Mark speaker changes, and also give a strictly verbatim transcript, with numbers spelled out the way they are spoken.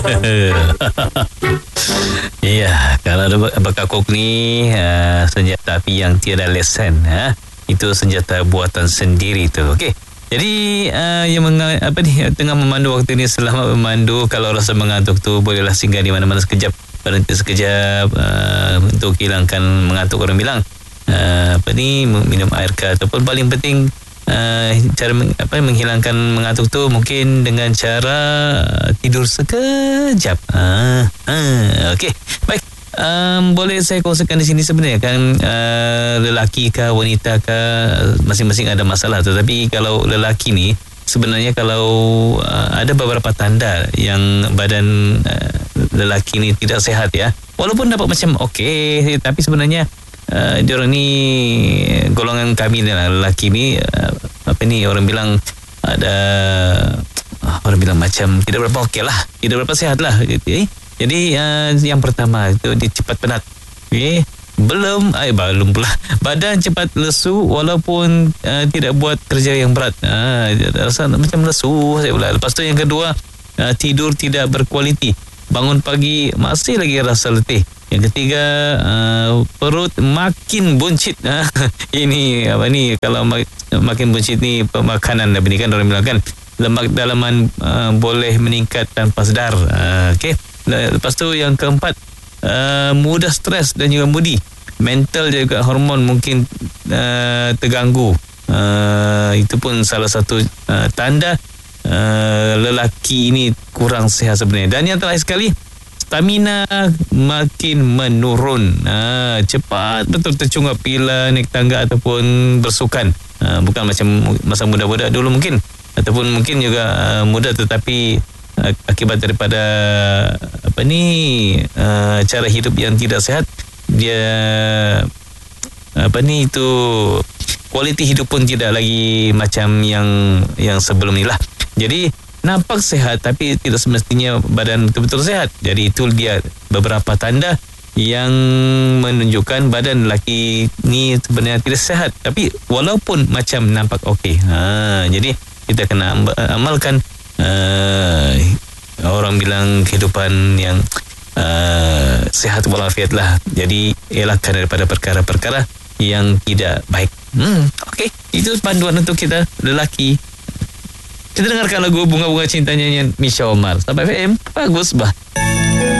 Speaker 1: Ya, kalau ada bekakuk ni uh, senjata api yang tiada lesen, ha? Itu senjata buatan sendiri tu. Okey. Jadi uh, yang menga- apa ni tengah memandu waktu ni, selamat memandu. Kalau rasa mengantuk tu bolehlah singgah di mana-mana sekejap, berhenti sekejap uh, untuk hilangkan mengantuk. Orang bilang uh, apa ni minum air ke, ataupun paling penting uh, cara meng, apa menghilangkan mengantuk tu mungkin dengan cara uh, tidur sekejap. Ah, ah, okey. Baik. Um, boleh saya kongsikan di sini sebenarnya kan, uh, lelaki ke wanita ke masing-masing ada masalah, tetapi kalau lelaki ni sebenarnya kalau uh, ada beberapa tanda yang badan uh, lelaki ni tidak sehat ya, walaupun dapat macam okey, tapi sebenarnya uh, diorang ni golongan kami ni lelaki ni uh, apa ni orang bilang ada uh, orang bilang macam tidak berapa okey lah, tidak berapa sehat lah gitu, eh? Jadi uh, yang pertama itu dia cepat penat. Okay. Belum, eh, belum pula. Badan cepat lesu walaupun uh, tidak buat kerja yang berat. Uh, rasa macam lesu saya pula. Lepas tu yang kedua, uh, tidur tidak berkualiti. Bangun pagi masih lagi rasa letih. Yang ketiga, uh, perut makin buncit. Uh, ini apa ni, kalau mak, makin buncit ni pemakanan dah kan orang bilang kan. Lemak dalaman uh, boleh meningkat tanpa sedar. Uh, Okey. Lepas tu yang keempat, uh, mudah stres dan juga moody. Mental juga, hormon mungkin uh, terganggu. Uh, itu pun salah satu uh, tanda uh, lelaki ini kurang sihat sebenarnya. Dan yang terakhir sekali, stamina makin menurun. Uh, cepat betul tercungap bila naik tangga ataupun bersukan. Uh, bukan macam masa muda-muda dulu mungkin, ataupun mungkin juga uh, muda tetapi akibat daripada apa ni uh, cara hidup yang tidak sehat, dia apa ni itu kualiti hidup pun tidak lagi macam yang yang sebelum ni lah. Jadi nampak sehat tapi tidak semestinya badan betul-betul sehat. Jadi itu dia beberapa tanda yang menunjukkan badan lelaki ni sebenarnya tidak sehat, tapi walaupun macam nampak okey. Ha, jadi kita kena amalkan. Uh, orang bilang kehidupan yang uh, sehat walafiat lah. Jadi elakkan daripada perkara-perkara yang tidak baik. Hmm, okey, itu panduan untuk kita lelaki. Kita dengarkan lagu Bunga-Bunga Cintanya yang Misha Omar. Sampai F M bagus bah.